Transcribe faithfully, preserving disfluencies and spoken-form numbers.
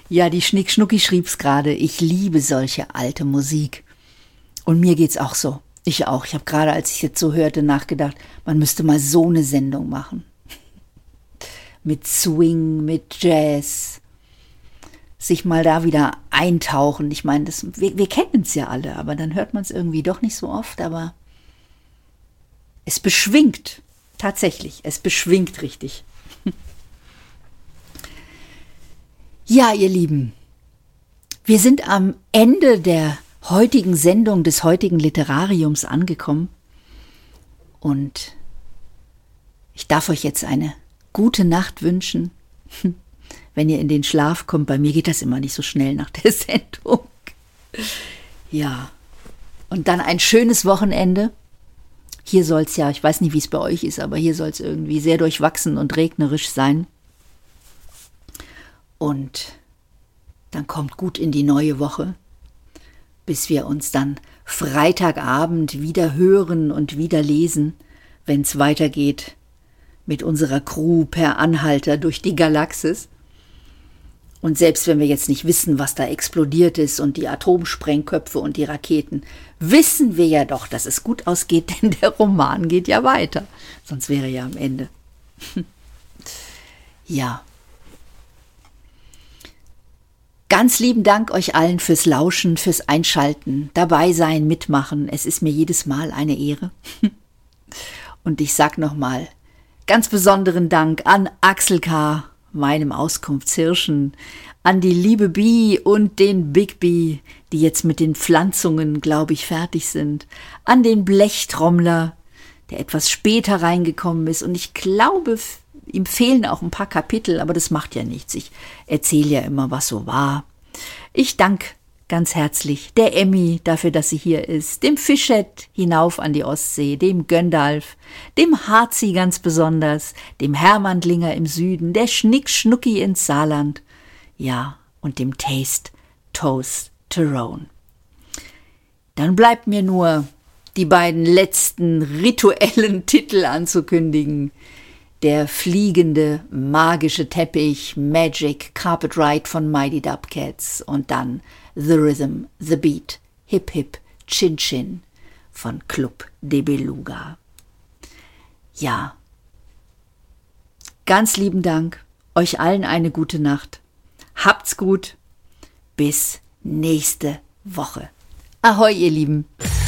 Ja, die Schnick-Schnucki schrieb's gerade. Ich liebe solche alte Musik. Und mir geht's auch so. Ich auch. Ich habe gerade, als ich jetzt so hörte, nachgedacht, man müsste mal so eine Sendung machen. Mit Swing, mit Jazz. Sich mal da wieder eintauchen. Ich meine, das, wir, wir kennen es ja alle, aber dann hört man es irgendwie doch nicht so oft. Aber es beschwingt. Tatsächlich, es beschwingt richtig. Ja, ihr Lieben, wir sind am Ende der heutigen Sendung des heutigen Literariums angekommen und ich darf euch jetzt eine gute Nacht wünschen, wenn ihr in den Schlaf kommt. Bei mir geht das immer nicht so schnell nach der Sendung. Ja, und dann ein schönes Wochenende. Hier soll es ja, ich weiß nicht, wie es bei euch ist, aber hier soll es irgendwie sehr durchwachsen und regnerisch sein. Und dann kommt gut in die neue Woche, bis wir uns dann Freitagabend wieder hören und wieder lesen, wenn es weitergeht mit unserer Crew per Anhalter durch die Galaxis. Und selbst wenn wir jetzt nicht wissen, was da explodiert ist und die Atomsprengköpfe und die Raketen, wissen wir ja doch, dass es gut ausgeht, denn der Roman geht ja weiter. Sonst wäre ja am Ende. Ja. Ganz lieben Dank euch allen fürs Lauschen, fürs Einschalten, dabei sein, mitmachen. Es ist mir jedes Mal eine Ehre. Und ich sag nochmal ganz besonderen Dank an Axel K., meinem Auskunftshirschen, an die liebe Bi und den Big B, die jetzt mit den Pflanzungen, glaube ich, fertig sind, an den Blechtrommler, der etwas später reingekommen ist und ich glaube, ihm fehlen auch ein paar Kapitel, aber das macht ja nichts. Ich erzähle ja immer, was so war. Ich danke ganz herzlich der Emmy dafür, dass sie hier ist, dem Fischett hinauf an die Ostsee, dem Göndalf, dem Harzi ganz besonders, dem Hermandlinger im Süden, der Schnick-Schnucki ins Saarland, ja, und dem Taste Toast Tyrone. Dann bleibt mir nur, die beiden letzten rituellen Titel anzukündigen. Der fliegende, magische Teppich, Magic Carpet Ride von Mighty Dubcats und dann The Rhythm, The Beat, Hip Hip, Chin Chin von Club de Beluga. Ja, ganz lieben Dank, euch allen eine gute Nacht. Habt's gut, bis nächste Woche. Ahoi, ihr Lieben.